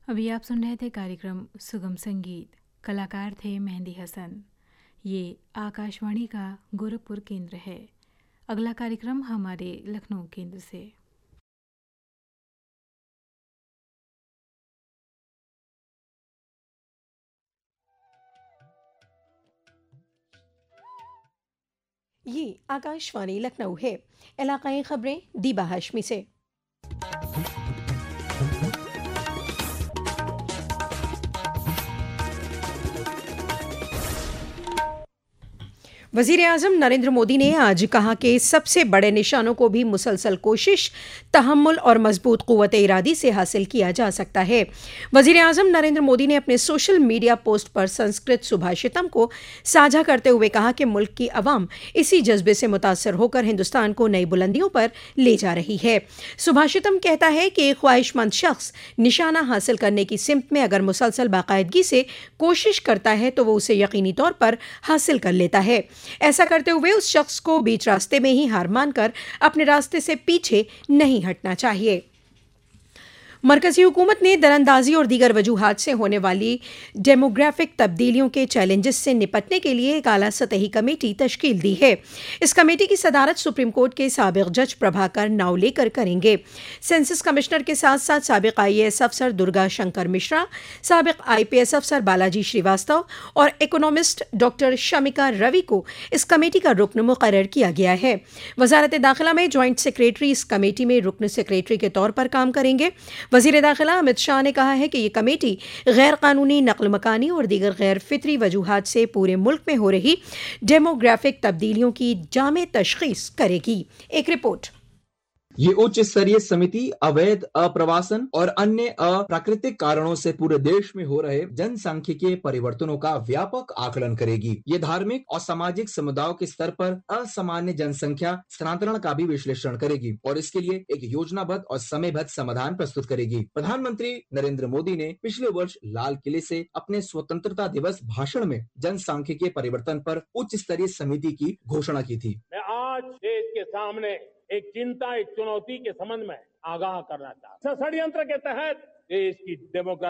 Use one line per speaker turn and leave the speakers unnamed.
अभी आप सुन रहे थे कार्यक्रम सुगम संगीत। कलाकार थे मेहंदी हसन। ये आकाशवाणी का गोरखपुर केंद्र है। अगला कार्यक्रम हमारे लखनऊ केंद्र से।
ये आकाशवाणी लखनऊ है। इलाकाई खबरें दीबा हाशमी से। वज़ीर आज़म नरेंद्र मोदी ने आज कहा कि सबसे बड़े निशानों को भी मुसलसल कोशिश, तहम्मुल और मजबूत क़ुव्वत इरादी से हासिल किया जा सकता है। वज़ीर आज़म नरेंद्र मोदी ने अपने सोशल मीडिया पोस्ट पर संस्कृत सुभाषितम को साझा करते हुए कहा कि मुल्क की अवाम इसी जज्बे से मुतासर होकर हिंदुस्तान को नई बुलंदियों पर ले जा रही है। सुभाषितम कहता है कि एक ख्वाहिशमंद शख्स निशाना हासिल करने की सिमत में अगर मुसलसल बाकायदगी से कोशिश करता है तो वो उसे यकीनी तौर पर हासिल कर लेता है। ऐसा करते हुए उस शख्स को बीच रास्ते में ही हार मानकर अपने रास्ते से पीछे नहीं हटना चाहिए। मरकजी हुकूमत ने दरअंदाजी और दीगर वजूहात से होने वाली डेमोग्राफिक तब्दीलियों के चैलेंजेस से निपटने के लिए एक आला सतही कमेटी तश्कील दी है। इस कमेटी की सदारत सुप्रीम कोर्ट के साबिक जज प्रभाकर नावलेकर करेंगे। सेंसस कमिश्नर के साथ साथ साबिक IAS अफसर दुर्गा शंकर मिश्रा, साबिक IPS अफसर बालाजी श्रीवास्तव और इकोनॉमिस्ट डॉक्टर शमिका रवि को इस कमेटी का रुकन मुकर्रर किया गया है। वजारत दाखिला में जॉइंट सेक्रेटरी इस कमेटी में रुकन सेक्रेटरी के तौर पर काम करेंगे। वज़ीर दाखिला अमित शाह ने कहा है कि ये कमेटी गैर कानूनी नकल मकानी और दीगर गैर फितरी वजूहात से पूरे मुल्क में हो रही डेमोग्राफिक तब्दीलियों की जामे तशखीस करेगी। एक रिपोर्ट।
ये उच्च स्तरीय समिति अवैध अप्रवासन और अन्य अप्राकृतिक कारणों से पूरे देश में हो रहे जनसांख्यिकीय परिवर्तनों का व्यापक आकलन करेगी। ये धार्मिक और सामाजिक समुदायों के स्तर पर असामान्य जनसंख्या स्थानांतरण का भी विश्लेषण करेगी और इसके लिए एक योजनाबद्ध और समयबद्ध समाधान प्रस्तुत करेगी। प्रधानमंत्री नरेंद्र मोदी ने पिछले वर्ष लाल किले से अपने स्वतंत्रता दिवस भाषण में जनसांख्यिकीय परिवर्तन पर उच्च स्तरीय समिति की घोषणा की थी।
मैं आज देश के सामने एक चिंता, एक चुनौती के संबंध में आगाह करना चाहता हूं। षड्यंत्र के तहत देश की डेमोग्राफी